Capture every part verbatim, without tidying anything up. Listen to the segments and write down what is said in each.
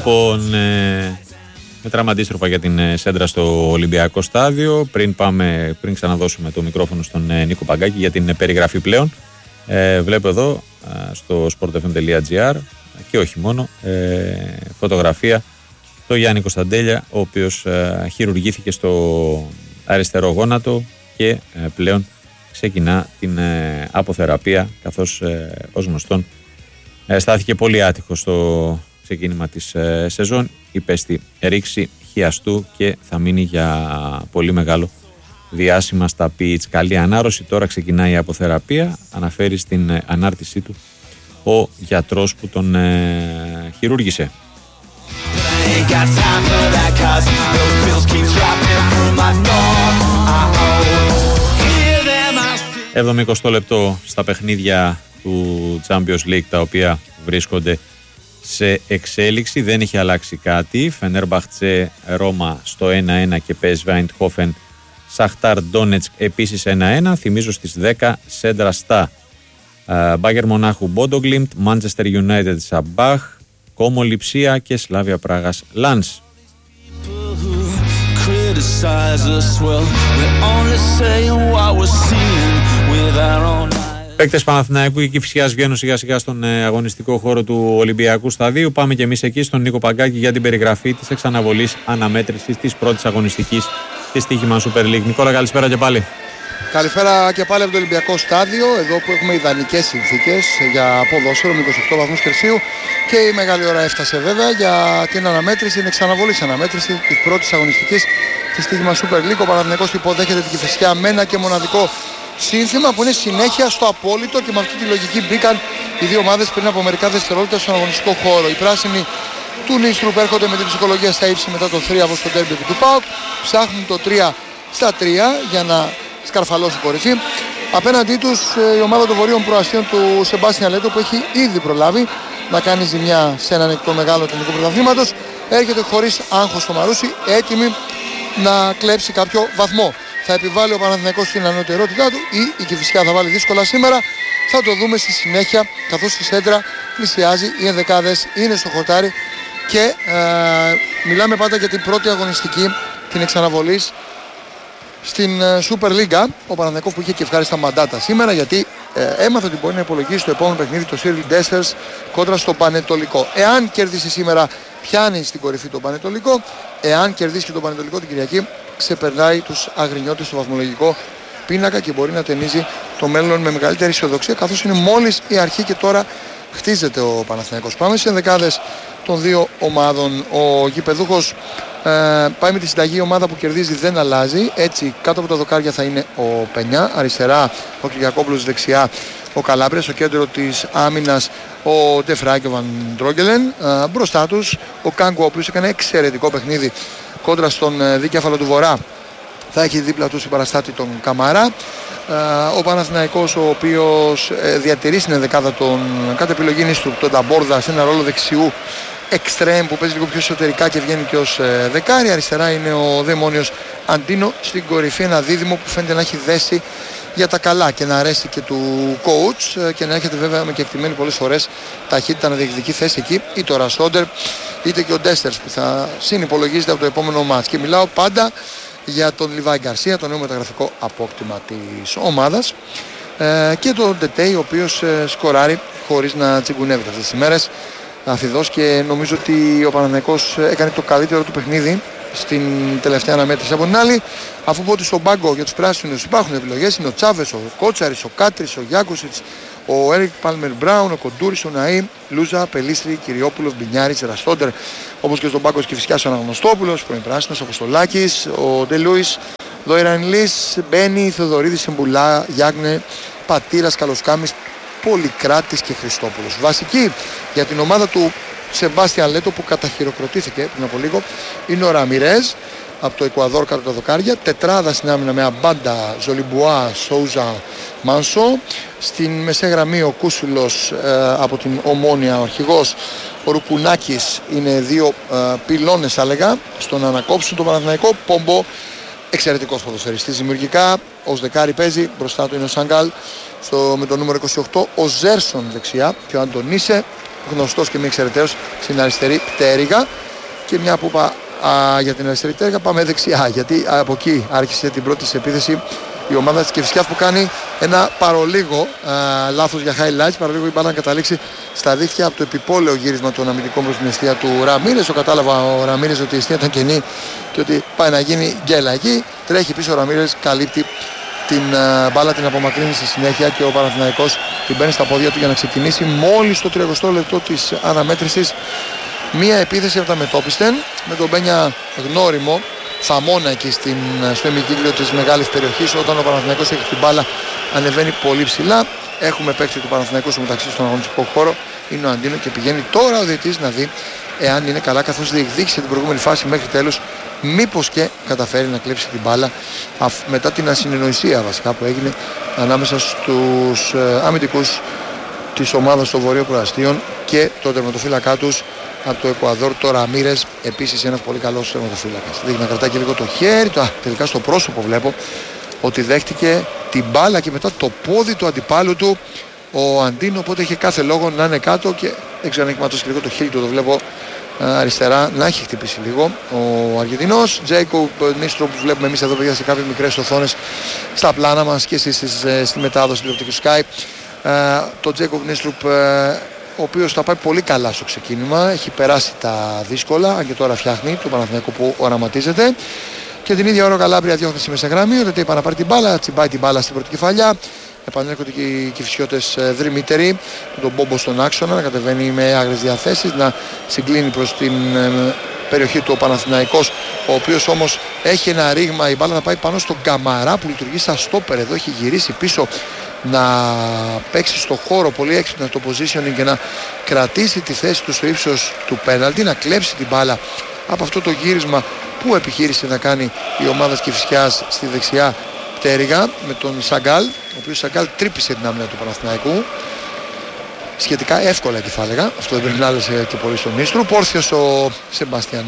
Λοιπόν, ε, μετράμε αντίστροφα για την ε, σέντρα στο Ολυμπιακό Στάδιο. Πριν, πάμε, πριν ξαναδώσουμε το μικρόφωνο στον ε, Νίκο Παγκάκη για την ε, περιγραφή πλέον. Ε, βλέπω εδώ ε, στο sportfm.gr και όχι μόνο ε, φωτογραφία το Γιάννη Κωνσταντέλια, ο οποίος ε, χειρουργήθηκε στο αριστερό γόνατο και ε, πλέον ξεκινά την ε, αποθεραπεία, καθώς ε, ως γνωστόν ε, στάθηκε πολύ άτυχο στο ξεκίνημα της ε, σεζόν, υπέστη ρήξη χιαστού και θα μείνει για πολύ μεγάλο διάσημα στα πιτς. Καλή ανάρρωση, τώρα ξεκινάει η αποθεραπεία, αναφέρει στην ε, ανάρτησή του ο γιατρός που τον ε, χειρούργησε. εβδομηκοστό λεπτό στα παιχνίδια του Champions League, τα οποία βρίσκονται σε εξέλιξη. Δεν έχει αλλάξει κάτι. Φενέρμπαχτσε Ρώμα στο ένα ένα και πι ες βι Eindhoven Σαχτάρ Ντόνετσκ επίσης ένα ένα. Θυμίζω στις δέκα Σέντρα Στά, Μπάγερ Μονάχου Μπόντογκλιμπτ, Manchester United Σαμπάχ, Κόμο Λιψία και Σλάβια Πράγας Λάνς. Παίκτες Παναθηναϊκού και Κηφισιάς βγαίνουν σιγά σιγά στον ε, αγωνιστικό χώρο του Ολυμπιακού Σταδίου. Πάμε και εμείς εκεί στον Νίκο Παγκάκη για την περιγραφή της εξαναβολής αναμέτρησης της πρώτης αγωνιστικής της Στοίχημα Super League. Νικόλα, καλησπέρα και πάλι. Καλησπέρα και πάλι από το Ολυμπιακό Στάδιο, εδώ που έχουμε ιδανικές συνθήκες για ποδόσφαιρο με είκοσι οκτώ βαθμούς Κελσίου και η μεγάλη ώρα έφτασε βέβαια για την αναμέτρηση, την εξαναβολής αναμέτρηση της πρώτης αγωνιστικής της Στοίχημα Super League. Ο Παναθηναϊκός υποδέχεται την Κηφισιά με ένα και μοναδικό σύνθημα που είναι συνέχεια στο απόλυτο, και με αυτή τη λογική μπήκαν οι δύο ομάδες πριν από μερικά δευτερόλεπτα στον αγωνιστικό χώρο. Οι πράσινοι του Νίστρου που έρχονται με την ψυχολογία στα ύψη μετά το θρίαβο στο ντέρμπι του ΠΑΟΚ, ψάχνουν το τρία στα τρία για να σκαρφαλώσουν κορυφή. Απέναντί τους η ομάδα των βορείων προαστίων του Σεμπάστιαν Λέτο, που έχει ήδη προλάβει να κάνει ζημιά σε έναν εκ των μεγάλων του ελληνικού πρωταθλήματος, έρχεται χωρίς άγχος στο Μαρούσι, έτοιμη να κλέψει κάποιο βαθμό. Θα επιβάλλει ο Παναθηναϊκός την ανωτερότητά του ή η Κηφισιά θα βάλει δύσκολα σήμερα. Θα το δούμε στη συνέχεια, καθώς η σέντρα πλησιάζει, οι ενδεκάδες είναι στο χορτάρι και ε, μιλάμε πάντα για την πρώτη αγωνιστική, την εξαναβολής στην ε, Super League. Ο Παναθηναϊκός που είχε και ευχάριστα μαντάτα σήμερα, γιατί ε, έμαθε ότι μπορεί να υπολογίσει το επόμενο παιχνίδι το Cyril Dessers κόντρα στο Πανετολικό. Εάν κερδίσει σήμερα, πιάνει στην κορυφή το Πανετολικό. Εάν κερδίσει και το Πανετολικό την Κυριακή, ξεπερνάει τους αγρινιώτες στο βαθμολογικό πίνακα και μπορεί να ταινίζει το μέλλον με μεγαλύτερη αισιοδοξία, καθώς είναι μόλις η αρχή και τώρα χτίζεται ο Παναθηναϊκός. Πάμε στις ενδεκάδες των δύο ομάδων. Ο γηπεδούχος ε, πάει με τη συνταγή, η ομάδα που κερδίζει δεν αλλάζει. Έτσι κάτω από τα δοκάρια θα είναι ο Πενιά, αριστερά ο Κυριακόπουλος, δεξιά ο Καλάμπρια, στο κέντρο της άμυνας ο Ντεφρά και ο Βαν Ντρόγκελεν. Ε, μπροστά τους ο Κάγκο, ο οποίος έκανε εξαιρετικό παιχνίδι κόντρα στον ε, δίκεφαλο του Βορρά, θα έχει δίπλα του συμπαραστάτη τον Καμάρα. Ο Παναθηναϊκός, ο οποίος διατηρεί στην ενδεκάδα τον κάθε επιλογή Νίστρου, τον Ταμπόρδα, σε ένα ρόλο δεξιού εξτρέμ που παίζει λίγο πιο εσωτερικά και βγαίνει και ως δεκάρι. Αριστερά είναι ο Δαιμόνιος Αντίνο, στην κορυφή ένα δίδυμο που φαίνεται να έχει δέσει για τα καλά και να αρέσει και του coach και να έχετε βέβαια με κεκτημένη πολλές φορές ταχύτητα να διεκδικεί θέση εκεί, είτε ο Ρασόντερ είτε και ο Ντέστερς που θα συνυπολογίζεται από το επόμενο μάτς. Και μιλάω πάντα για τον Λιβάη Γκαρσία, το νέο μεταγραφικό απόκτημα της ομάδας, ε, και τον Ντετέι, ο οποίος ε, σκοράρει χωρίς να τσιγκουνεύεται αυτές τις ημέρες αφιδώς, και νομίζω ότι ο Παναθηναϊκός έκανε το καλύτερο του παιχνίδι στην τελευταία αναμέτρηση. Από την άλλη, αφού πω ότι στον πάγκο για τους πράσινους υπάρχουν επιλογές, είναι ο Τσάβες, ο Κότσαρης, ο Κάτρης, ο Γιάκουσιτς, ο Έρικ Πάλμερ Μπράουν, ο Κοντούρης, ο Ναΐμ, Λούζα, Πελίστρη, Κυριόπουλος, Μπινιάρης, Ραστόντερ, όπως και στον πάγκο της Κηφισιάς ο Αναγνωστόπουλος, πρώην πράσινος, Αποστολάκης, ο Ντελούις, Δοϊρανλής, Μπένι, Θεοδωρίδης, Εμπουλά, Γιάγνε, Πατήρας, Καλοσκάμης, Πολυκράτης και Χριστόπουλος. Βασική για την ομάδα του Σεμπάστιαν Λέτο, που καταχειροκροτήθηκε πριν από λίγο, είναι ο Ραμιρέζ από το Εκουαδόρ κάτω τα δοκάρια. Τετράδα στην άμυνα με Αμπάντα, Ζολιμπουά, Σόουζα, Μάνσο. Στην μεσαία γραμμή ο Κούσουλος ε, από την Ομόνια, ο αρχηγός. Ο Ρουπουνάκης, είναι δύο ε, πυλώνες θα έλεγα στο να ανακόψουν το Παναθηναϊκό. Πομπο, εξαιρετικός ποδοσφαιριστής δημιουργικά, ως δεκάρι παίζει, μπροστά του είναι ο Σαγκάλ στο, με το νούμερο είκοσι οκτώ, ο Ζέρσον δεξιά και ο Αντωνίσε γνωστός και μη εξαιρεταίος στην αριστερή πτέρυγα. Και μια που είπα α, για την αριστερή πτέρυγα, πάμε δεξιά, γιατί από εκεί άρχισε την πρώτη της επίθεση η ομάδα της Κηφισιάς, που κάνει ένα παρολίγο α, λάθος για highlights, παρολίγο η μπάλα να καταλήξει στα δίχτυα από το επιπόλαιο γύρισμα των αμυντικών προς την αιστεία του Ραμίρες. Το κατάλαβα ο Ραμίρες ότι η αιστεία ήταν κενή και ότι πάει να γίνει γκέλα εκεί. Τρέχει πίσω ο Ραμίρες, καλύπτει την α, μπάλα, την απομακρύνει στη συνέχεια και ο Παναθηναϊκός την παίρνει στα πόδια του για να ξεκινήσει μόλις το τριακοστό λεπτό της αναμέτρησης. Μία επίθεση από τα μετόπιστεν με τον Μπένια γνώριμο θαμώνα εκεί στην, στο ημικύκλιο της μεγάλης περιοχής. Όταν ο Παναθηναϊκός έχει την μπάλα ανεβαίνει πολύ ψηλά. Έχουμε παίκτη του Παναθηναϊκού στο μεταξύ στον αγωνιστικό χώρο, είναι ο Αντίνο, και πηγαίνει τώρα ο διαιτητής να δει εάν είναι καλά, καθώς διεκδίκησε την προηγούμενη φάση μέχρι τέλους, μήπως και καταφέρει να κλέψει την μπάλα μετά την ασυνεννοησία βασικά που έγινε ανάμεσα στους ε, αμυντικούς της ομάδας των βορειοπροαστίων και το τερματοφύλακά τους από το Εκουαδόρ, το Ραμίρες, επίσης ένας πολύ καλός τερματοφύλακας. Δείχνει να κρατάει και λίγο το χέρι, το, α, τελικά στο πρόσωπο βλέπω ότι δέχτηκε την μπάλα και μετά το πόδι του αντιπάλου του ο Αντίνο, οπότε είχε κάθε λόγο να είναι κάτω και δεν ξέρω αν έχει ματώσει λίγο το χέρι του, το βλέπω αριστερά να έχει χτυπήσει λίγο ο Αργεντινός. Τζέικο Νίστροπ που βλέπουμε εμείς εδώ παιδιά σε κάποιες μικρές οθόνες στα πλάνα μας και στη, στη, στη μετάδοση του οπτικού Sky. Uh, το Τζέικο Νίστροπ uh, ο οποίος θα πάει πολύ καλά στο ξεκίνημα, έχει περάσει τα δύσκολα, αν και τώρα φτιάχνει το Παναθηναϊκό που οραματίζεται. Και την ίδια ώρα ο Καλάμπρια διώχνει στη μεσαγραμμή, ότι είπα να πάρει την μπάλα, τσιμπάει την μπάλα στην πρώτη κεφαλιά. Επανέρχονται και οι Κηφισιώτες δρυμύτεροι με τον Μπόμπο στον άξονα, να κατεβαίνει με άγρες διαθέσεις, να συγκλίνει προς την ε, περιοχή του ο Παναθηναϊκός, ο οποίος όμως έχει ένα ρήγμα, η μπάλα να πάει πάνω στον Καμαρά που λειτουργεί σαν στόπερ, εδώ έχει γυρίσει πίσω να παίξει στο χώρο πολύ έξυπνα το positioning και να κρατήσει τη θέση του στο ύψος του πέναλτι, να κλέψει την μπάλα από αυτό το γύρισμα που επιχείρησε να κάνει η ομάδα της Κηφισιάς στη δεξιά πτέρυγα με τον Σαγκάλ, ο οποίος Σαγκάλ τρύπησε την άμυνα του Παναθηναϊκού σχετικά εύκολα και θα έλεγα, αυτό δεν περινάλεσε και πολύ στον Νίστρου. Όρθιος ο Σεμπάστιαν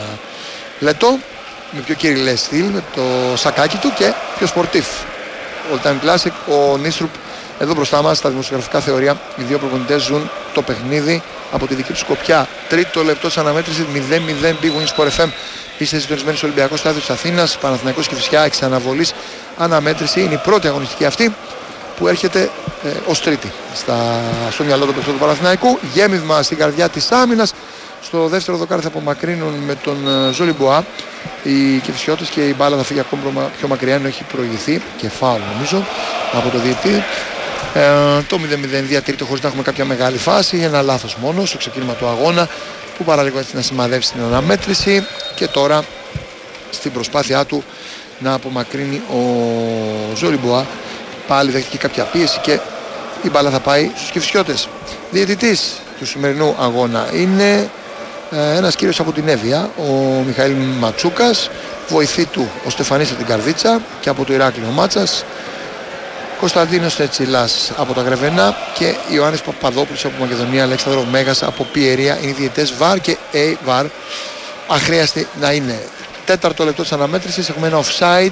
Λέτο με πιο κυριλέ στυλ, με το σακάκι του και πιο σπορτίφ all time classic. Ο Νίστρουπ εδώ μπροστά μας στα δημοσιογραφικά θεωρία, οι δύο προπονητές ζουν το παιχνίδι από τη δική του σκοπιά. Τρίτο λεπτό της αναμέτρησης, μηδέν μηδέν Big Win Sport εφ εμ. Είστε συντονισμένοι στο Ολυμπιακό Στάδιο της Αθήνας, Παναθηναϊκός Κηφισιά, εξ αναβολής αναμέτρηση. Είναι η πρώτη αγωνιστική αυτή που έρχεται ε, ως τρίτη στα, στο μυαλό του παιχνιδιού του Παναθηναϊκού. Γέμισμα στην καρδιά της άμυνας. Στο δεύτερο δοκάρι θα απομακρύνουν με τον Ζολιμπουά οι Κηφισιώτες και η μπάλα θα φύγει ακόμα πιο μακριά, ενώ έχει προηγηθεί και φάουλ νομίζω από το διαιτητή. Ε, το μηδέν μηδέν διατηρείται χωρίς να έχουμε κάποια μεγάλη φάση, ένα λάθος μόνο στο ξεκίνημα του αγώνα που παραλίγο έτσι να σημαδεύσει την αναμέτρηση και τώρα στην προσπάθειά του να απομακρύνει ο Ζολιμπουά πάλι δέχτηκε κάποια πίεση και η μπάλα θα πάει στους Κηφισιώτες. Διαιτητής του σημερινού αγώνα είναι ε, ένας κύριος από την Εύβοια, ο Μιχαήλ Ματσούκας, βοηθή του ο Στεφανής από την Καρδίτσα και από το Ηράκλειο Μάτσας, Κωνσταντίνος Ετσιλάς από τα Γρεβενά και Ιωάννης Παπαδόπουλος από Μακεδονία, Αλέξανδρο Μέγας από Πιερία. Είναι οι διαιτητές βαρ και A-βαρ, αχρίαστη να είναι. Τέταρτο λεπτό της αναμέτρησης, έχουμε ένα offside.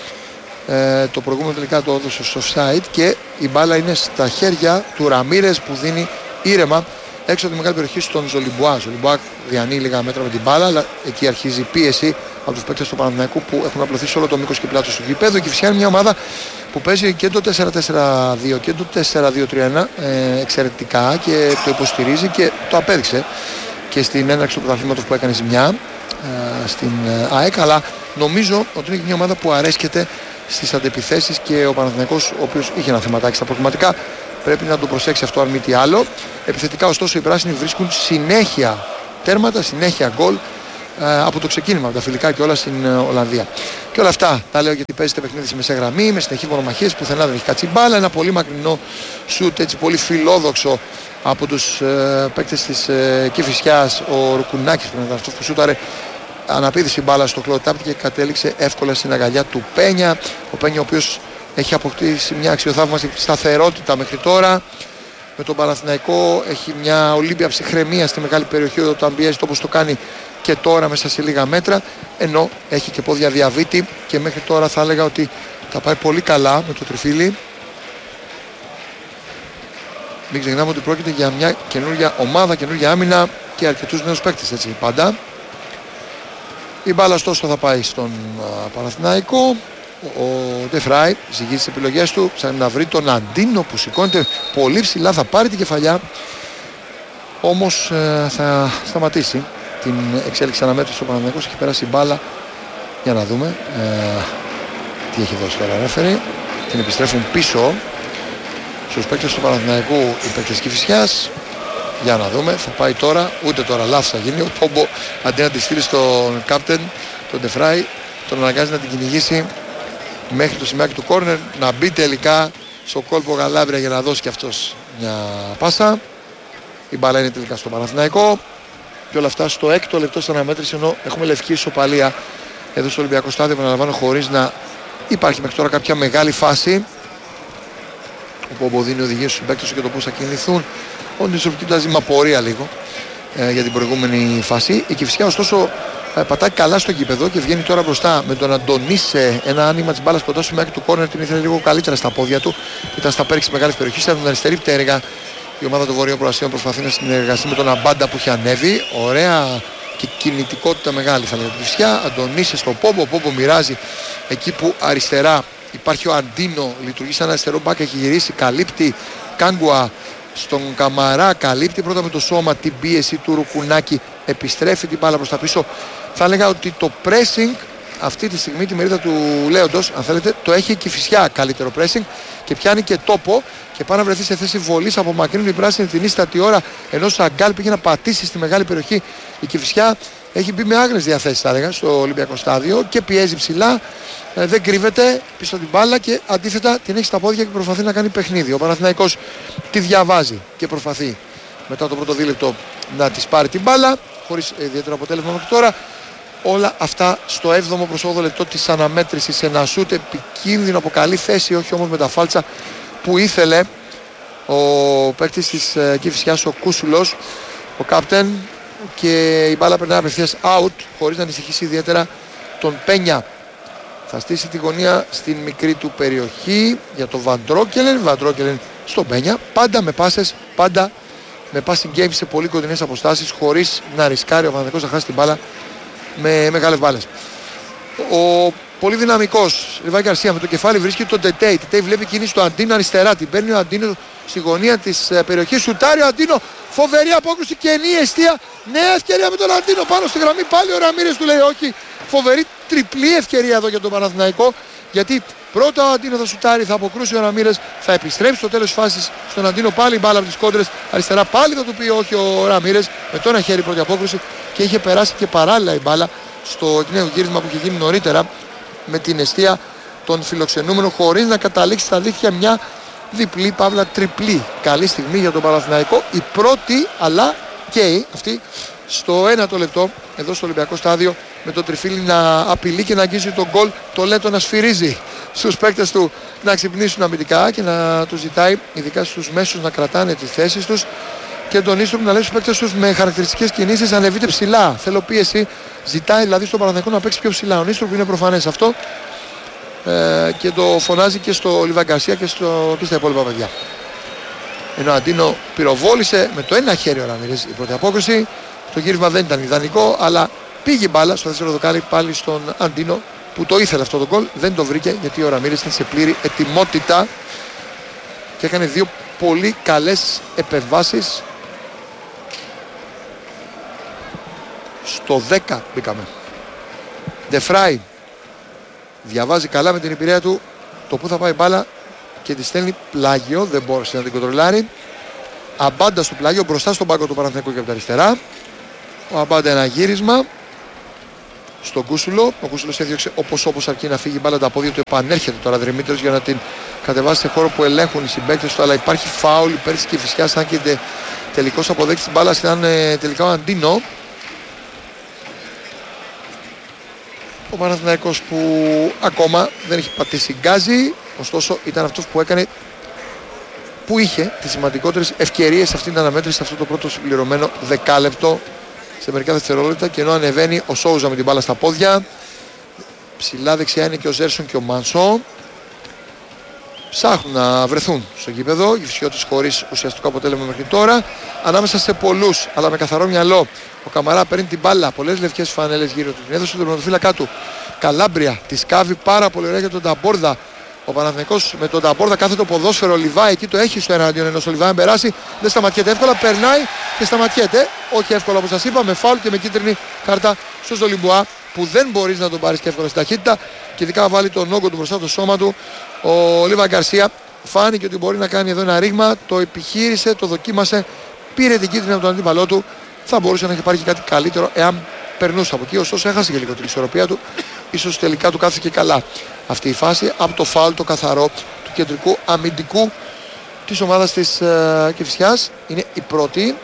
Ε, το προηγούμενο τελικά το έδωσε στο offside και η μπάλα είναι στα χέρια του Ραμίρες που δίνει ήρεμα έξω από τη μεγάλη περιοχή στον Ζολιμπουά. Ζολιμπουά διανύει λίγα μέτρα με την μπάλα, αλλά εκεί αρχίζει η πίεση από τους παίκτες του Παναθηναϊκού που έχουν απλωθεί σε όλο το μήκος και πλάτος του γηπέδου. Και φυσικά είναι μια ομάδα που παίζει και το τέσσερα τέσσερα δύο και το τέσσερα δύο τρία ένα ε, εξαιρετικά και το υποστηρίζει και το απέδειξε και στην έναρξη του πρωταθλήματος που έκανε ζημιά ε, στην ε, ΑΕΚ. Αλλά νομίζω ότι είναι μια ομάδα που αρέσκεται στις αντεπιθέσεις και ο Παναθηναϊκός, ο οποίος είχε ένα θεματάκι στα προκριματικά, πρέπει να το προσέξει αυτό αν μη τι άλλο. Επιθετικά ωστόσο οι πράσινοι βρίσκουν συνέχεια τέρματα, συνέχεια γκολ ε, από το ξεκίνημα, από τα φιλικά και όλα στην ε, Ολλανδία. Και όλα αυτά τα λέω γιατί παίζεται παιχνίδι σε μεσαία γραμμή, με συνεχή μονομαχίες, πουθενά δεν έχει κάτσει μπάλα. Ένα πολύ μακρινό σουτ, έτσι πολύ φιλόδοξο από τους ε, παίκτες της ε, Κηφισιάς. Ο Ρουκουνάκης που ήταν αυτός που σούταρε, αναπήδησε μπάλα στο κλωτάπτη και κατέληξε εύκολα στην αγκαλιά του Πένια. Ο Πένια ο οποίος έχει αποκτήσει μια αξιοθαύμαστη σταθερότητα μέχρι τώρα. Με τον Παναθηναϊκό έχει μια ολύμπια ψυχραιμία στη μεγάλη περιοχή όταν πιέζει όπως το κάνει και τώρα μέσα σε λίγα μέτρα. Ενώ έχει και πόδια διαβήτη και μέχρι τώρα θα έλεγα ότι θα πάει πολύ καλά με το τριφύλι. μην ξεχνάμε ότι πρόκειται για μια καινούργια ομάδα, καινούργια άμυνα και αρκετούς νέους παίκτες, έτσι πάντα. Η μπάλα ωστόσο θα πάει στον α, Παναθηναϊκό. Ο Ντεφράι ζυγίζει τις επιλογές του, ψάχνει να βρει τον Αντίνο που σηκώνεται πολύ ψηλά, θα πάρει την κεφαλιά, όμως ε, θα σταματήσει την εξέλιξη αναμέτρηση. Ο Παναθηναϊκός έχει περάσει η μπάλα, για να δούμε ε, τι έχει δώσει τώρα ρέφερη. Την επιστρέφουν πίσω στους παίκτες του Παναθηναϊκού οι παίκτες Κηφισιάς. Για να δούμε, θα πάει τώρα, ούτε τώρα λάθος θα γίνει. Ο Πόμπο αντί να τη στείλει στον κάπτεν, τον Ντεφράι, τον αναγκάζει να την κυνηγήσει μέχρι το σημείο του κόρνερ, να μπει τελικά στο κόλπο Γαλάβρια για να δώσει και αυτός μια πάσα. Η μπάλα είναι τελικά στο Παναθηναϊκό και όλα αυτά στο έκτο λεπτό στην αναμέτρηση, ενώ έχουμε λευκή ισοπαλία εδώ στο Ολυμπιακό Στάδιο, επαναλαμβάνω, χωρίς να υπάρχει μέχρι τώρα κάποια μεγάλη φάση. Ο Πόμπο δίνει οδηγίες στους παίκτες για το πώς θα κινηθούν. Ο Νίσορ κοιτάζει με απορία λίγο ε, για την προηγούμενη φάση. Η Κηφισιά ωστόσο ε, πατάει καλά στο γήπεδο και βγαίνει τώρα μπροστά με τον Αντωνίσε. Ένα άνοιγμα της μπάλας κοντά στο μέκ του κόρνερ, την ήθελε λίγο καλύτερα στα πόδια του. Ήταν στα πέριξη μεγάλης περιοχής. Ήταν την αριστερή πτέρυγα. Η ομάδα των Βορειοπροασίων προσπαθεί να συνεργαστεί με τον Αμπάντα που έχει ανέβει. Ωραία και κινητικότητα μεγάλη θα λέγαμε. Κηφισιά. Αντωνίσε στο Πόμπο. Ο Πόμπο μοιράζει εκεί που αριστερά υπάρχει ο Αντίνο. Λειτουργεί σαν αριστερό μπακ, έχει γυρίσει, καλύπτει Κάγκουα στον Καμαρά, καλύπτει πρώτα με το σώμα την πίεση του Ρουκουνάκη, επιστρέφει την μπάλα προς τα πίσω. Θα έλεγα ότι το pressing αυτή τη στιγμή, τη μερίδα του Λέοντος, αν θέλετε, το έχει η Κηφισιά καλύτερο pressing και πιάνει και τόπο και πάει να βρεθεί σε θέση βολής. Απομακρύνουν η πράσινη την ίστατη ώρα, ενώ ο Σαγκάλ πήγε να πατήσει στη μεγάλη περιοχή. Η Κηφισιά έχει μπει με άγριες διαθέσεις, θα έλεγα, στο Ολυμπιακό Στάδιο και πιέζει ψηλά. Ε, δεν κρύβεται πίσω από την μπάλα και αντίθετα την έχει στα πόδια και προσπαθεί να κάνει παιχνίδι. Ο Παναθηναϊκός τη διαβάζει και προσπαθεί μετά το πρώτο δίλεπτο να της πάρει την μπάλα, χωρίς ιδιαίτερο αποτέλεσμα μέχρι τώρα. Όλα αυτά στο έβδομο προς όγδοο λεπτό της αναμέτρησης. Ένα σούτ επικίνδυνο από καλή θέση, όχι όμως με τα φάλτσα που ήθελε ο παίκτης της ε, Κηφισιάς, ο Κούσουλος, ο κάπτεν, και η μπάλα περνάει απευθείας out χωρίς να ανησυχήσει ιδιαίτερα τον Πένια. Θα στήσει τη γωνία στην μικρή του περιοχή για τον Βαντρόκελεν. Βαντρόκελεν στον Πένια. Πάντα με πάσες, πάντα με passing game σε πολύ κοντινές αποστάσεις, χωρίς να ρισκάρει ο Παναθηναϊκός να χάσει την μπάλα με μεγάλες μπάλες. Ο πολύ δυναμικός Ριβάη Γκαρσία με το κεφάλι βρίσκει τον Τετέι. Τετέι βλέπει κίνηση του Αντίνο αριστερά. Την παίρνει ο Αντίνο στη γωνία της περιοχής. Σουτάρει ο Αντίνο. Φοβερή απόκρουση και ενή εστία. Νέα ευκαιρία με τον Αντίνο πάνω στη γραμμή. Πάλι ο Ραμίρες του λέει όχι. Φοβερή τριπλή ευκαιρία εδώ για τον Παναθηναϊκό. Γιατί πρώτα ο Αντίνο θα σουτάρει, θα αποκρούσει ο Ραμίρες, θα επιστρέψει στο τέλος της φάσης στον Αντίνο. Πάλι μπάλα από τις κόντρες. Αριστερά πάλι θα του πει όχι ο Ραμίρες. Με το ένα χέρι πρώτη απόκρουση και είχε περάσει και παράλληλα η μπάλα στο εκ νέου γύρισμα που είχε γίνει νωρίτερα με την εστία των φιλοξενούμενων, χωρίς να καταλήξει στα δίχτυα μια διπλή, παύλα τριπλή καλή στιγμή για τον Παναθηναϊκό. Η πρώτη, αλλά και αυτή στο ένατο λεπτό εδώ στο Ολυμπιακό Στάδιο, με τον Τριφίλι να απειλεί και να αγγίζει τον γκολ, το Λέτο να σφυρίζει στους παίκτες του να ξυπνήσουν αμυντικά και να τους ζητάει ειδικά στους μέσους να κρατάνε τις θέσεις τους και τον Ίστρομ να λέει στους παίκτες τους με χαρακτηριστικές κινήσεις ανεβείτε ψηλά. Θέλω πίεση, ζητάει δηλαδή στον Παναθηναϊκό να παίξει πιο ψηλά. Ο Ίστρομ είναι προφανές αυτό ε, και το φωνάζει και στο Ριβάη Γκαρσία και, στο, και στα υπόλοιπα παιδιά. Ενώ ο Αντίνο πυροβόλησε με το ένα χέρι ο Ραμίρες η πρώτη απόκριση. Το γύρισμα δεν ήταν ιδανικό, αλλά πήγε μπάλα στο δεύτερο δοκάρι πάλι στον Αντίνο που το ήθελε αυτό το γκολ. Δεν το βρήκε γιατί ο Ραμίρες ήταν σε πλήρη ετοιμότητα και έκανε δύο πολύ καλές επεμβάσεις. Στο δέκα μπήκαμε. Ντεφράι διαβάζει καλά με την υπηρεία του το που θα πάει μπάλα και τη στέλνει πλάγιο, δεν μπόρεσε να την κοντρολάρει. Αμπάντα στο πλάγιο μπροστά στον πάγκο του Παναθηναϊκού και από τα αριστερά. Ο Αμπάντα ένα γύρισμα στον Κούσουλο. Ο Κούσουλος έδιωξε όπως όπως αρκεί να φύγει μπάλα τα πόδια του. Επανέρχεται τώρα Δρυμύτερος για να την κατεβάσει σε χώρο που ελέγχουν οι συμπαίκτες του. Αλλά υπάρχει φάουλ υπέρ της Κηφισιάς. Αν και τελικώς αποδέκτης της μπάλας ήταν ε, τελικά ο Αντίνο. Ο Παναθηναϊκός που ακόμα δεν έχει πατήσει γκάζι. Ωστόσο ήταν αυτός που έκανε, που είχε τις σημαντικότερες ευκαιρίες σε αυτήν την αναμέτρηση, σε αυτό το πρώτο συμπληρωμένο δεκάλεπτο σε μερικά δευτερόλεπτα. Και ενώ ανεβαίνει ο Σόουζα με την μπάλα στα πόδια, ψηλά δεξιά είναι και ο Ζέρσον και ο Μανσό. ψάχνουν να βρεθούν στο γήπεδο. Οι Κυφσιώτες χωρίς ουσιαστικό αποτέλεσμα μέχρι τώρα. Ανάμεσα σε πολλούς, αλλά με καθαρό μυαλό. Ο Καμαρά παίρνει την μπάλα. Πολλές λευκές φανέλες γύρω του. Την έδωσε στον τερματοφύλακα του. Καλάμπρια τη σκάβει πάρα πολύ ωραία για τον Ταμπόρδα. Ο Παναθηναϊκός με τον Ταμπόρδα κάθε το ποδόσφαιρο. Ο Λιβάη εκεί το έχει στο εναντίον ενός. Ο Λιβάη αν περάσει δεν σταματιέται εύκολα. Περνάει και σταματιέται. Όχι εύκολα όπως σας είπα. Με φάουλ και με κίτρινη κάρτα στο Ζολιμπουά. Που δεν μπορείς να τον πάρεις και εύκολα στην ταχύτητα. Και ειδικά βάλει τον όγκο του μπροστά από το σώμα του. Ο Λίβα Γκαρσία φάνηκε ότι μπορεί να κάνει εδώ ένα ρήγμα. Το επιχείρησε, το δοκίμασε. Πήρε την κίτρινη από τον αντίπαλό του. Θα μπορούσε να έχει πάρει και κάτι καλύτερο εάν περνούσε από εκεί. Ωστόσο έχασε και λίγο την ισορροπία του. Ίσως τελικά του κάθηκε καλά αυτή η φάση από το φάουλ το καθαρό του κεντρικού αμυντικού της ομάδας της uh, Κηφισιάς. Είναι η πρώτη.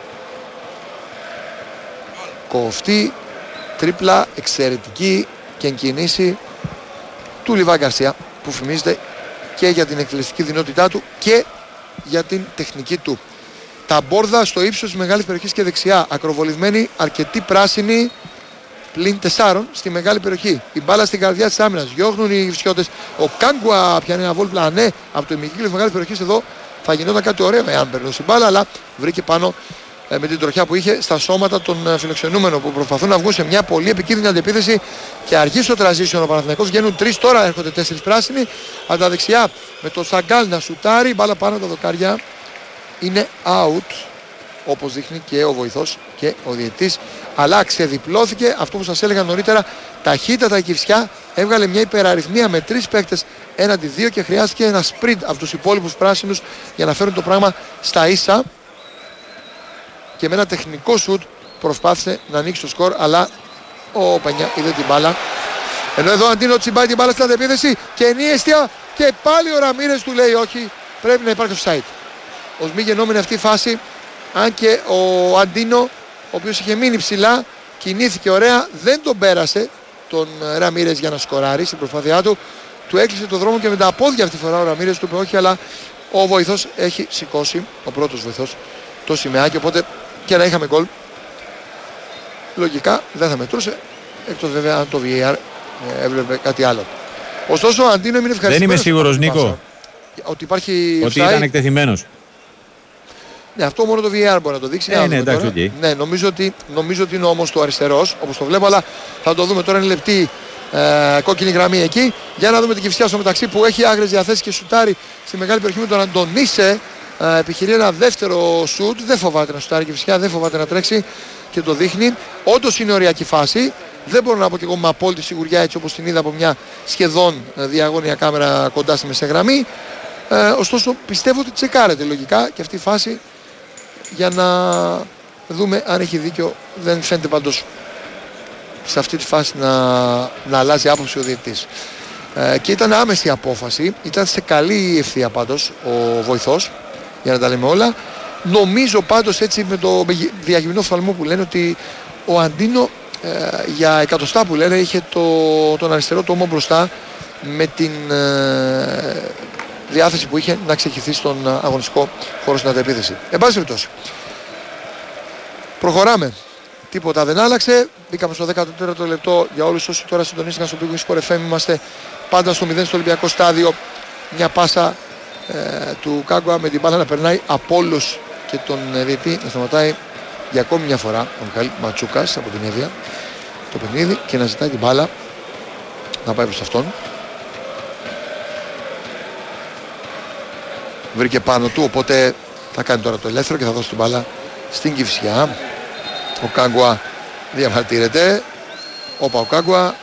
Κοφτή, τρίπλα, εξαιρετική και εγκινήση του Λιβά Γκαρσία που φημίζεται και για την εκτελεστική δυνατότητά του και για την τεχνική του. Ταμπόρδα στο ύψος της μεγάλης περιοχής και δεξιά. Ακροβολισμένη, αρκετή πράσινη, πλην τεσσάρων στη μεγάλη περιοχή. Η μπάλα στην καρδιά της άμυνας. Διώχνουν οι Κυφσιώτες. Ο Κάγκουα πιάνει ένα βόλ πλανέ από το ημικύκλιο της μεγάλης περιοχής. Εδώ θα γινόταν κάτι ωραίο εάν περνούσε η μπάλα, αλλά βρήκε πάνω ε, με την τροχιά που είχε στα σώματα των ε, φιλοξενούμενων που προσπαθούν να βγουν σε μια πολύ επικίνδυνη αντεπίθεση και αργεί στο transition ο Παναθηναϊκός. Βγαίνουν τρεις, τώρα έρχονται τέσσερις πράσινοι. Από τα δεξιά με το Σαγκάλ να σουτάρει. Μπάλα πάνω τα δοκάρια. Είναι out, όπως δείχνει και ο βοηθός και ο διαιτητής, αλλά ξεδιπλώθηκε αυτό που σας έλεγα νωρίτερα. Ταχύτατα η Κηφισιά έβγαλε μια υπεραριθμία με τρεις παίκτες έναντι δύο και χρειάστηκε ένα sprint από τους υπόλοιπους πράσινους για να φέρουν το πράγμα στα ίσα και με ένα τεχνικό σουτ προσπάθησε να ανοίξει το σκορ, αλλά ο Πενιά είδε την μπάλα. Ενώ εδώ Αντίνο τσιμπάει την μπάλα στην αντεπίθεση και ενίαιστια και πάλι ο Ραμίρες του λέει όχι, πρέπει να υπάρχει offside. Ως μη γεννόμενη αυτή η φάση, αν και ο Αντίνο, ο οποίος είχε μείνει ψηλά, κινήθηκε ωραία, δεν τον πέρασε τον Ραμίρες για να σκοράρει στην προσπάθειά του. Του έκλεισε το δρόμο και με τα πόδια αυτή τη φορά ο Ραμίρες του είπε όχι, αλλά ο βοηθός έχει σηκώσει, ο πρώτος βοηθός, το σημαίακι, οπότε και να είχαμε γκολ λογικά δεν θα μετρούσε, εκτός βέβαια αν το βι έι αρ έβλεπε κάτι άλλο. Ωστόσο ο Αντίνο έμεινε ευχαριστημένος. Δεν είμαι σίγουρος, Νίκο, ότι υπάρχει ότι ήταν εκτεθειμένος. Ναι, αυτό μόνο το βι έι αρ μπορεί να το δείξει. Ε, ναι, εντάξει, okay. Ναι, νομίζω ότι, νομίζω ότι είναι όμως το αριστερός, όπως το βλέπω, αλλά θα το δούμε τώρα. Είναι λεπτή ε, κόκκινη γραμμή εκεί. Για να δούμε την Κηφισιά στο μεταξύ που έχει άγριες διαθέσεις και σουτάρει στη μεγάλη περιοχή με τον Αντωνίσε. Ε, επιχειρεί ένα δεύτερο σουτ. Δεν φοβάται να σουτάρει η Κηφισιά, δεν φοβάται να τρέξει και το δείχνει. Όντως είναι ωριακή φάση. Δεν μπορώ να πω και εγώ με απόλυτη σιγουριά έτσι όπως την είδα από μια σχεδόν διαγώνια κάμερα κοντά στη μεσαγραμμή. Ε, ωστόσο πιστεύω ότι τσεκάρεται λογικά και αυτή η φάση για να δούμε αν έχει δίκιο. Δεν φαίνεται πάντως σε αυτή τη φάση να, να αλλάζει άποψη ο διαιτητής. Ε, και ήταν άμεση απόφαση, ήταν σε καλή ευθεία πάντως ο βοηθός, για να τα λέμε όλα. Νομίζω πάντως έτσι με το διαγυμνό φθαλμό που λένε ότι ο Αντίνο ε, για εκατοστά που λένε είχε το, τον αριστερό τόμο μπροστά με την ε, διάθεση που είχε να ξεχυθεί στον αγωνιστικό χώρο στην αντεπίθεση. Εν πάση περιπτώσει, προχωράμε. Τίποτα δεν άλλαξε. Μπήκαμε στο δέκατο τέταρτο λεπτό. Για όλους όσοι τώρα συντονίστηκαν στο Big Win Sport εφ εμ, είμαστε πάντα στο μηδέν στο Ολυμπιακό στάδιο. Μια πάσα ε, του Κάγκουα με την μπάλα να περνάει από όλους και τον διαιτή να σταματάει για ακόμη μια φορά ο Μιχαήλ Ματσούκας από την Εύβοια το παιχνίδι και να ζητάει την μπάλα να πάει προς αυτόν. Βρήκε πάνω του, οπότε θα κάνει τώρα το ελεύθερο και θα δώσει την μπάλα στην Κηφισιά. Ο Κάγκουα διαμαρτύρεται. Όπα ο Κάγκουα,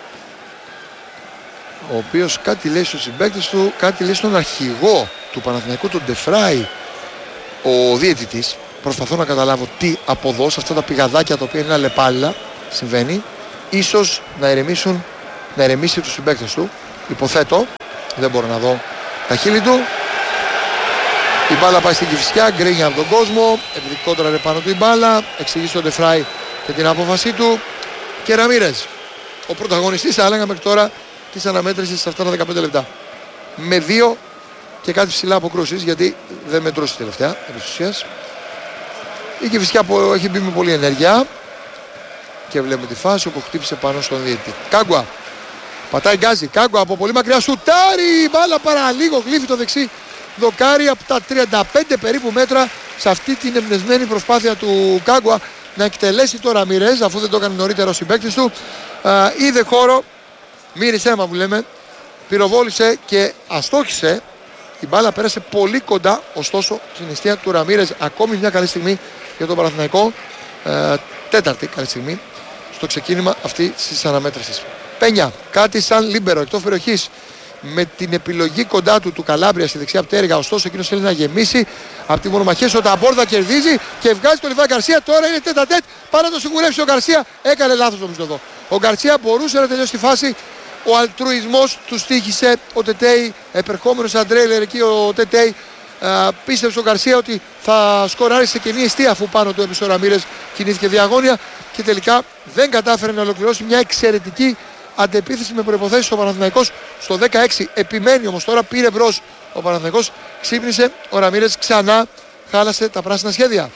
ο οποίος κάτι λέει στους συμπαίκτες του, κάτι λέει στον αρχηγό του Παναθηναϊκού, τον Ντεφράι, ο διαιτητής. Προσπαθώ να καταλάβω τι από εδώ, σε αυτά τα πηγαδάκια τα οποία είναι αλλεπάλληλα συμβαίνει. Ίσως να ηρεμήσουν, να ηρεμήσει τους συμπαίκτες του. Υποθέτω, δεν μπορώ να δω τα χείλη του. Η μπάλα πάει στην Κηφισιά, γκρίνια από τον κόσμο, επειδή κόντραρε πάνω του η μπάλα, εξηγεί στον Ντεφράι και την απόφασή του. Και Ραμίρες, ο πρωταγωνιστής θα έλεγα μέχρι τώρα της αναμέτρησης σε αυτά τα δεκαπέντε λεπτά. Με δύο και κάτι ψηλά αποκρούσεις, γιατί δεν μετρούσε τελευταία επί της ουσίας. Η Κηφισιά που έχει μπει με πολλή ενέργεια και βλέπουμε τη φάση όπου χτύπησε πάνω στον διαιτητή. Κάγκουα Πατάει γκάζι. Κάγκο από πολύ μακριά σουτάρει. Μπάλα παραλίγο. Γλύφει το δεξί δοκάρι από τα τριάντα πέντε περίπου μέτρα σε αυτή την εμπνευσμένη προσπάθεια του Κάγκουα να εκτελέσει το Ραμίρες, αφού δεν το έκανε νωρίτερα ο συμπαίκτης του. Α, είδε χώρο, μύρισε αίμα που λέμε, πυροβόλησε και αστόχησε. Η μπάλα πέρασε πολύ κοντά, ωστόσο στην αιστεία του Ραμίρες. Ακόμη μια καλή στιγμή για τον Παναθηναϊκό. Ε, τέταρτη καλή στιγμή στο ξεκίνημα αυτή της αναμέτρησης. Πένια, κάτι σαν λίμπερο εκτός περιοχής, με την επιλογή κοντά του του Καλάμπρια στη δεξιά πτέρυγα. Ωστόσο εκείνος θέλει να γεμίσει από τη μονομαχία. Ο Ταμπόρδα κερδίζει και βγάζει τον Λιβάη Γκαρσία. Τώρα είναι τέτα τέτ. Πάει να το σιγουρεύσει ο Γκαρσία. Έκανε λάθος νομίζω εδώ. Ο Γκαρσία μπορούσε να τελειώσει τη φάση. Ο αλτρουισμός του στοίχησε. Ο Τετέι, επερχόμενος σαν τρέιλερ εκεί, ο Τετέι πίστεψε ο Γκαρσία ότι θα σκοράρει σε κενή αιστεία, αφού πάνω του έπεσε ο Ραμίρες, κινήθηκε διαγώνια και τελικά δεν κατάφερε να ολοκληρώσει μια εξαιρετική αντεπίθεση με προϋποθέσεις ο Παναθηναϊκός στο δεκαέξι. Επιμένει όμως τώρα, πήρε μπρος ο Παναθηναϊκός, ξύπνησε, ο Ραμίρες ξανά χάλασε τα πράσινα σχέδια.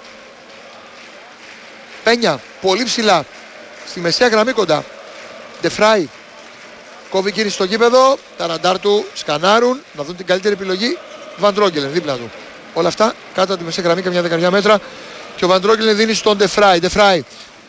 Πένια, πολύ ψηλά, στη μεσαία γραμμή κοντά. Ντεφράι, κόβει κίνηση στο γήπεδο, τα ραντάρ του σκανάρουν, να δουν την καλύτερη επιλογή. Βαντρόγκελεν δίπλα του. Όλα αυτά κάτω από τη μεσαία γραμμή, καμιά δεκαριά μέτρα. Και ο Βαντρόγκελεν δίνει στον Ντεφράι. Ντεφράι,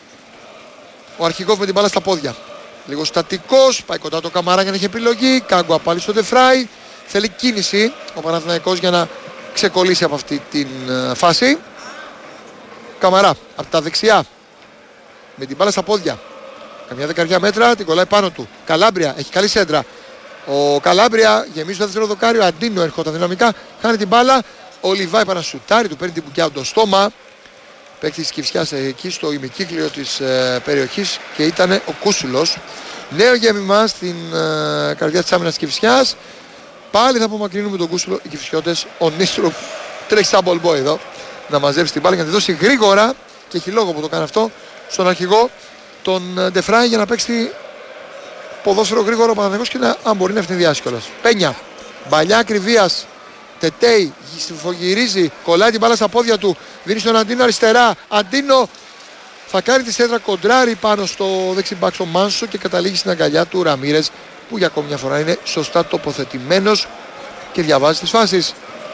ο αρχηγός με την μπάλα στα πόδια. Λίγο στατικός, πάει κοντά το Καμαρά για να έχει επιλογή. Κάγκουα πάλι στο Ντεφράι. Θέλει κίνηση ο Παναθηναϊκός για να ξεκολλήσει από αυτή την uh, φάση. Καμαρά από τα δεξιά με την μπάλα στα πόδια. Καμιά δεκαριά μέτρα, την κολλάει πάνω του. Καλάμπρια, έχει καλή σέντρα. Ο Καλάμπρια γεμίζει το δεύτερο δοκάριο. Αντίνο έρχονταν δυναμικά, χάνει την μπάλα. Ο Λιβάη Πανασουτάρη, του παίρνει την μπουκιά το στόμα. Παίκτη της Κηφισιάς εκεί στο ημικύκλιο της ε, περιοχής και ήταν ο Κούσουλος. Νέο γέμιμα στην ε, καρδιά της άμυνας της Κηφισιάς. Πάλι θα απομακρύνουμε τον Κούσουλο οι Κηφισιώτες. Ο Νίστρου τρέχει σαν ball boy εδώ να μαζέψει την μπάλα για να τη δώσει γρήγορα, και έχει λόγο που το κάνει αυτό, στον αρχηγό τον Ντεφράι, για να παίξει ποδόσφαιρο γρήγορο ο Παναθηναϊκός και να, αν μπορεί, να ευνηδιάσει κιόλας. Πένια, μπαλιά ακριβίας. Τετέι, στριφογυρίζει, κολλάει την μπάλα στα πόδια του, δίνει στον Αντίνο αριστερά. Αντίνο θα κάνει τη σέντρα, κοντράρει πάνω στο δεξιμπάκ στο Μάνσο και καταλήγει στην αγκαλιά του Ραμίρες, που για ακόμη μια φορά είναι σωστά τοποθετημένος και διαβάζει τις φάσεις.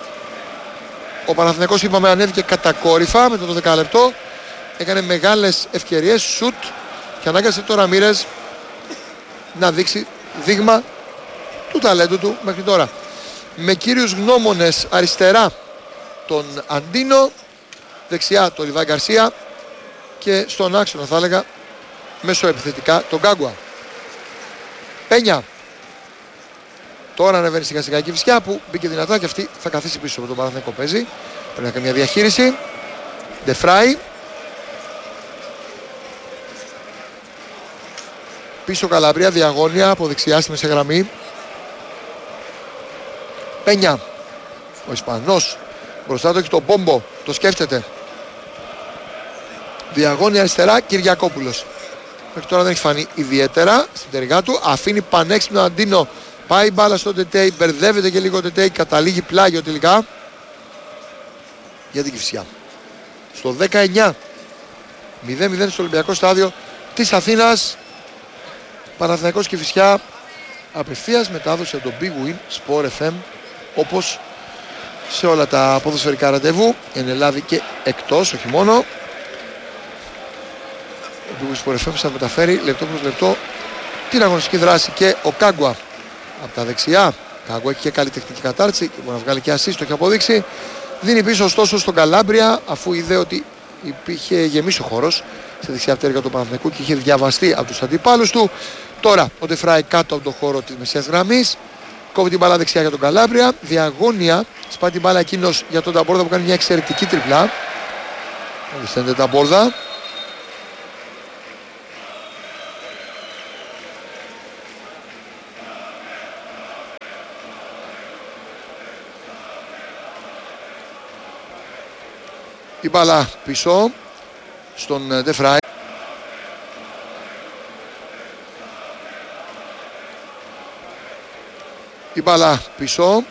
Ο Παναθηναϊκός, είπαμε, ανέβηκε κατακόρυφα με το δεκάλεπτο, έκανε μεγάλες ευκαιρίες, σουτ, και ανάγκασε το Ραμίρες να δείξει δείγμα του ταλέντου του μέχρι τώρα. Με κύριους γνώμονες αριστερά τον Αντίνο, δεξιά τον Λιβάη Γκαρσία και στον άξονα, θα έλεγα, μεσοεπιθετικά τον Κάγκουα. Πένια. Τώρα ανεβαίνει σιγά σιγά η Κηφισιά, που μπήκε δυνατά και αυτή θα καθίσει πίσω από τον Παναθηναϊκό παίζει. Πρέπει να κάνει μια διαχείριση. Ντεφράι. Πίσω Καλαμπρία, διαγώνια από δεξιά στη μεσαία γραμμή. Πένια. Ο Ισπανός μπροστά του έχει τον Μπόμπο, το σκέφτεται. Διαγώνια αριστερά, Κυριακόπουλος. Μέχρι τώρα δεν έχει φανεί ιδιαίτερα στην τεριγά του. Αφήνει πανέξυπνο Αντίνο. Πάει μπάλα στον Τετέι, μπερδεύεται και λίγο ο Τετέι, καταλήγει πλάγιο τελικά για την Κηφισιά. Στο δεκαεννιά, μηδέν μηδέν στο Ολυμπιακό Στάδιο της Αθήνας. Παναθηναϊκός Κηφισιά, απευθείας μετάδοση από το Big Win Sport εφ εμ, όπως σε όλα τα ποδοσφαιρικά ραντεβού, εν Ελλάδη και εκτός, όχι μόνο. Ο Big Win Sport εφ εμ θα μεταφέρει λεπτό προς λεπτό την αγωνιστική δράση. Και ο Κάγκουα από τα δεξιά. Κάγκουα έχει και καλή τεχνική κατάρτιση και μπορεί να βγάλει και assist, το έχει αποδείξει. Δίνει πίσω ωστόσο στον Καλάμπρια, αφού είδε ότι υπήρχε γεμίσει ο χώρος στη δεξιά πτέρυγα του Παναθηναϊκού και είχε διαβαστεί από τους αντιπάλους του. Τώρα ο Ντεφράι κάτω από τον χώρο της μεσαίας γραμμής, κόβει την μπάλα δεξιά για τον Καλάμπρια. Διαγώνια, σπάει την μπάλα εκείνος για τον Ταμπόρδα που κάνει μια εξαιρετική τριπλά. Οριστέντε Ταμπόρδα. Η μπάλα πίσω στον Ντεφράι. Η μπάλα πίσω